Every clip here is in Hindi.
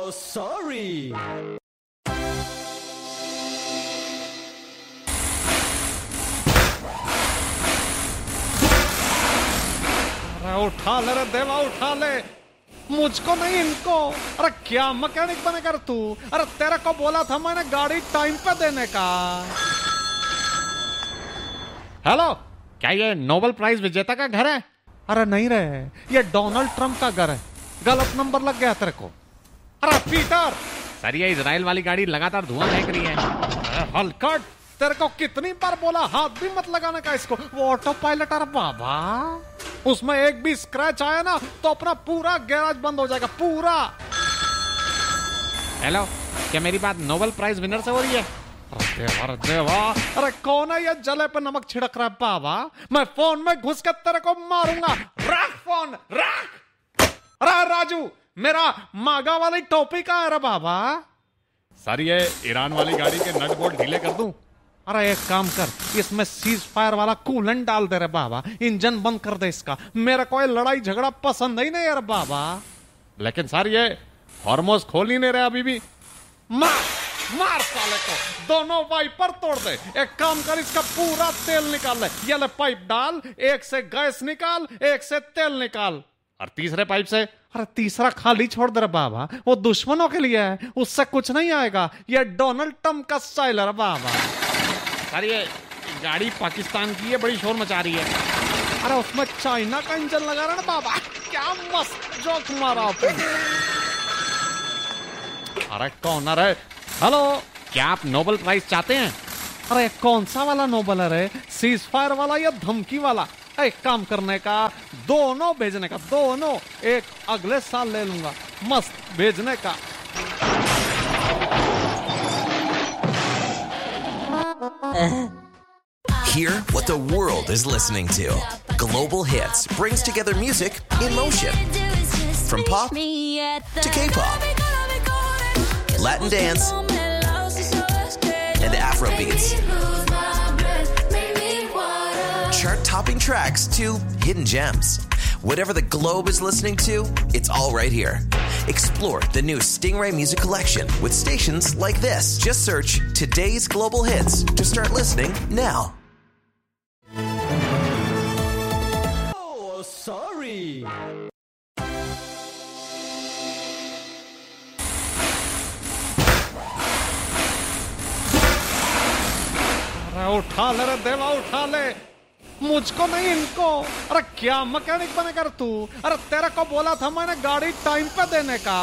सॉरी। अरे उठा ले रे देवा, उठा ले, मुझको नहीं इनको। अरे क्या मैकेनिक बनेगा तू? अरे तेरे को बोला था मैंने गाड़ी टाइम पे देने का। हेलो, क्या ये नोबेल प्राइज विजेता का घर है? अरे नहीं रे, ये डोनाल्ड ट्रंप का घर है। गलत नंबर लग गया तेरे को। अरे पीटर, सर ये इजराइल वाली गाड़ी लगातार धुआं फेंक रही है। हलकट, तेरे को कितनी बार बोला हाथ भी मत लगाने का इसको, वो ऑटो पायलट। अरे बाबा, उसमें एक भी स्क्रैच आया ना तो अपना पूरा गैराज बंद हो जाएगा, पूरा। हेलो, क्या मेरी बात नोबेल प्राइज विनर से हो रही है? अरे देवा, अरे कौन है ये जले पे नमक छिड़क रहा है बाबा? मैं फोन में घुस के तेरे को मारूंगा। रख फोन, रख। अरे राजू, मेरा मागा वाली टोपी का है रे बाबा। सर ये ईरान वाली गाड़ी के नट बोल्ट ढीले कर दूं? अरे एक काम कर, इसमें सीज फायर वाला कूलेंट डाल दे रे बाबा, इंजन बंद कर दे इसका। मेरा कोई लड़ाई झगड़ा पसंद ही नहीं यार बाबा। लेकिन सर ये हॉर्मोस खोल ही नहीं रहे अभी भी। मार साले को, दोनों वाइपर तोड़ दे। एक काम कर, इसका पूरा तेल निकाल ले। ये ले पाइप डाल, एक से गैस निकाल, एक से तेल निकाल, और तीसरे पाइप से। अरे तीसरा खाली छोड़ दे रे बाबा, वो दुश्मनों के लिए है, उससे कुछ नहीं आएगा। ये डोनाल्ड ट्रंप का स्टाइल है बाबा। अरे ये गाड़ी पाकिस्तान की है, बड़ी शोर मचा रही है। अरे उसमें चाइना का इंजन लगा रहा ना बाबा, क्या मस्त जोक मारा आपने। अरे कौन है? हेलो, क्या आप नोबेल प्राइज चाहते हैं? अरे कौन सा वाला नोबेल है रे, सीज फायर वाला या धमकी वाला? एक काम करने का, दोनों भेजने का, दोनों। एक अगले साल ले लूंगा, मस्त भेजने का। Hear what the world is listening to. Global Hits brings together music in motion. From pop to K-pop, Latin dance, and Afrobeats. Chart-topping tracks to hidden gems. Whatever the globe is listening to, it's all right here. Explore the new Stingray Music Collection with stations like this. Just search Today's Global Hits to start listening now. Oh, sorry. अरे उठा ले रे देवा, उठा ले, मुझको नहीं इनको। अरे क्या मैकेनिक बनेगा तू? अरे तेरे को बोला था मैंने गाड़ी टाइम पे देने का।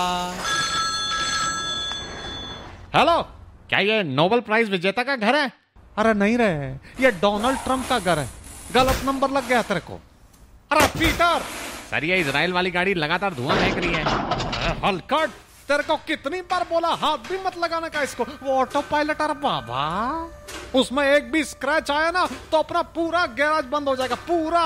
हेलो, क्या ये नोबेल प्राइज विजेता का घर है? अरे नहीं रे, ये डोनाल्ड ट्रंप का घर है। गलत नंबर लग गया तेरे को। अरे पीटर, सर ये इजराइल वाली गाड़ी लगातार धुआं फेंक रही है। हलकट, तेरे को कितनी बार बोला हाथ भी मत लगाने का इसको, वो ऑटो पायलट। अरे बाबा, उसमें एक भी स्क्रैच आया ना तो अपना पूरा गैराज बंद हो जाएगा, पूरा।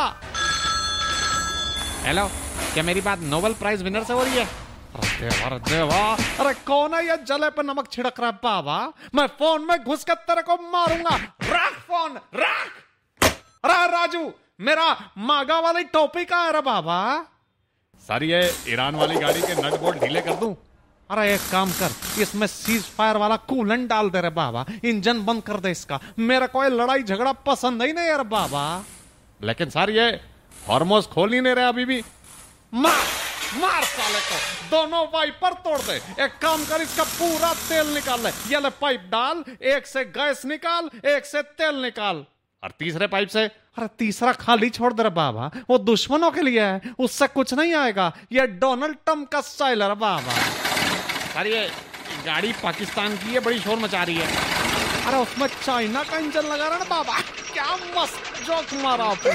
हेलो, क्या मेरी बात नोबेल प्राइज विनर से हो रही है? अरे देवा, अरे कौन है ये जले पे नमक छिड़क रहा है बाबा? मैं फोन में घुस के तेरे को मारूंगा। रख फोन, रख। अरे राजू, मेरा मागा वाली टोपी का है रे बाबा। सर ये ईरान वाली गाड़ी के नट बोल्ट ढीले कर दूं? अरे एक काम कर, इसमें सीज फायर वाला कूलेंट डाल दे रे बाबा, इंजन बंद कर दे इसका। मेरा कोई लड़ाई झगड़ा पसंद ही नहीं यार बाबा। लेकिन सर ये हॉर्मोस खोल ही नहीं रहे अभी भी। मार साले को, दोनों वाइपर तोड़ दे। एक काम कर, इसका पूरा तेल निकाल ले। ये ले पाइप डाल, एक से गैस निकाल, एक से तेल निकाल, और तीसरे पाइप से। अरे तीसरा खाली छोड़ दे रे बाबा, वो दुश्मनों के लिए है, उससे कुछ नहीं आएगा। ये डोनाल्ड ट्रंप का स्टाइल है बाबा। अरे ये गाड़ी पाकिस्तान की है, बड़ी शोर मचा रही है। अरे उसमें चाइना का इंजन लगा रहा ना बाबा, क्या मस्त जोक मारा आपने।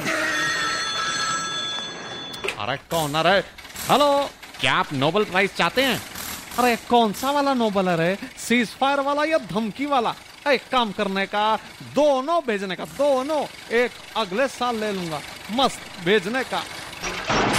अरे कौन है? हेलो, क्या आप नोबेल प्राइज चाहते हैं? अरे कौन सा वाला नोबेल है रे, सीज फायर वाला या धमकी वाला? एक काम करने का, दोनों भेजने का, दोनों। एक अगले साल ले लूंगा, मस्त भेजने का।